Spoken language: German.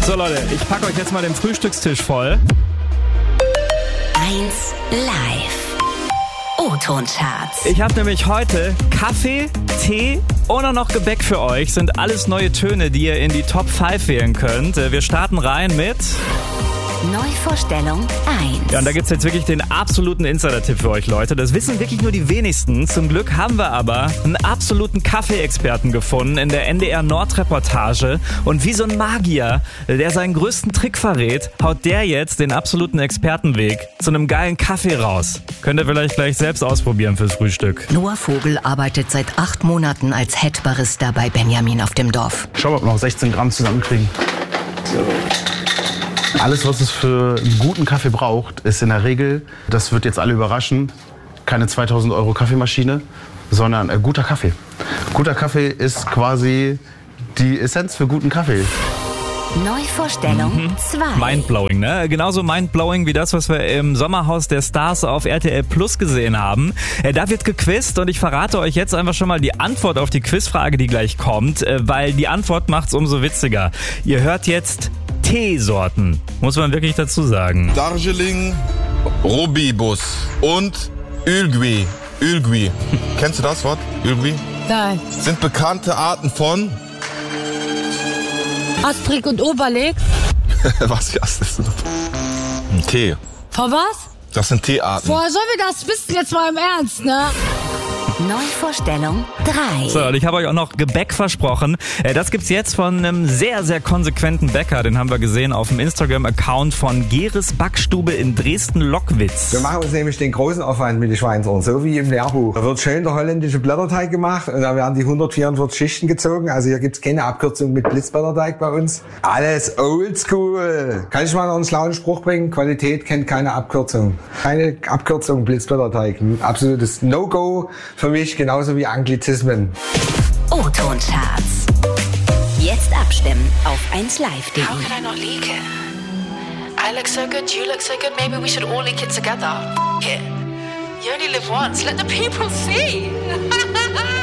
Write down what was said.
So Leute, ich packe euch jetzt mal den Frühstückstisch voll. 1 Live. O-Ton-Charts. Ich habe nämlich heute Kaffee, Tee und auch noch Gebäck für euch. Sind alles neue Töne, die ihr in die Top 5 wählen könnt. Wir starten rein mit... Neuvorstellung 1. Ja, und da gibt's jetzt wirklich den absoluten Insider-Tipp für euch, Leute. Das wissen wirklich nur die wenigsten. Zum Glück haben wir aber einen absoluten Kaffee-Experten gefunden in der NDR Nord-Reportage. Und wie so ein Magier, der seinen größten Trick verrät, haut der jetzt den absoluten Expertenweg zu einem geilen Kaffee raus. Könnt ihr vielleicht gleich selbst ausprobieren fürs Frühstück. Noah Vogel arbeitet seit 8 Monaten als Head-Barista bei Benjamin auf dem Dorf. Schau, ob wir noch 16 Gramm zusammenkriegen. So. Alles, was es für einen guten Kaffee braucht, ist in der Regel, das wird jetzt alle überraschen, keine 2000 € Kaffeemaschine, sondern guter Kaffee. Guter Kaffee ist quasi die Essenz für guten Kaffee. Neuvorstellung 2. Mindblowing, ne? Genauso mindblowing wie das, was wir im Sommerhaus der Stars auf RTL Plus gesehen haben. Da wird gequizt und ich verrate euch jetzt einfach schon mal die Antwort auf die Quizfrage, die gleich kommt, weil die Antwort macht's umso witziger. Ihr hört jetzt Teesorten, muss man wirklich dazu sagen. Darjeeling, Rooibos und Ülgüi. Ülgüi. Kennst du das Wort? Ülgüi? Nein. Sind bekannte Arten von... Astrid und Obelix. Was ist das? Ein Tee. Von was? Das sind Teearten. Woher sollen wir das wissen jetzt mal im Ernst, ne? Neuvorstellung 3. So, und ich habe euch auch noch Gebäck versprochen. Das gibt's jetzt von einem sehr, sehr konsequenten Bäcker. Den haben wir gesehen auf dem Instagram-Account von Geres Backstube in Dresden-Lockwitz. Wir machen uns nämlich den großen Aufwand mit den Schweinsohren, so wie im Lehrbuch. Da wird schön der holländische Blätterteig gemacht und da werden die 144 Schichten gezogen. Also hier gibt's keine Abkürzung mit Blitzblätterteig bei uns. Alles oldschool. Kann ich mal noch einen schlauen Spruch bringen? Qualität kennt keine Abkürzung. Keine Abkürzung, Blitzblätterteig. Ein absolutes No-Go für mich, genauso wie Anglizismen. O-Ton-Charts. Jetzt abstimmen auf 1live.de. How can I not leak it? I look so good, you look so good, maybe we should all leak it together. F*** it. You only live once, let the people see.